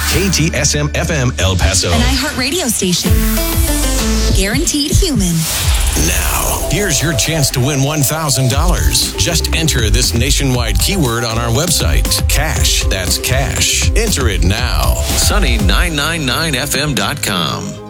KTSM FM El Paso. An iHeart radio station. Guaranteed human. Now, here's your chance to win $1,000. Just enter this nationwide keyword on our website. Cash. That's cash. Enter it now. Sunny999fm.com.